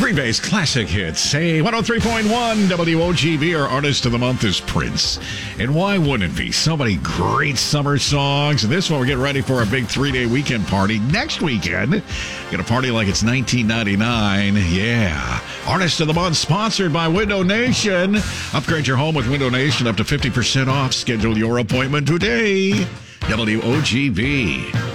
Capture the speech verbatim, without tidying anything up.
Green Bay's classic hits. Hey, one oh three point one W O G B. Our artist of the month is Prince. And why wouldn't it be? So many great summer songs. And this one, we're getting ready for a big three-day weekend party next weekend. Gonna party like it's nineteen ninety-nine. Yeah. Artist of the month sponsored by Window Nation. Upgrade your home with Window Nation up to fifty percent off. Schedule your appointment today. W O G B.